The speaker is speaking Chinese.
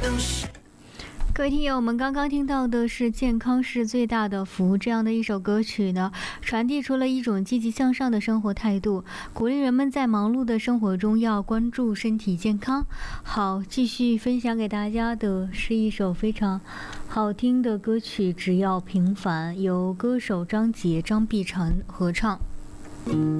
各位听友，我们刚刚听到的是健康是最大的福这样的一首歌曲呢，传递出了一种积极向上的生活态度，鼓励人们在忙碌的生活中要关注身体健康。好，继续分享给大家的是一首非常好听的歌曲《只要平凡》，由歌手张杰、张碧晨合唱。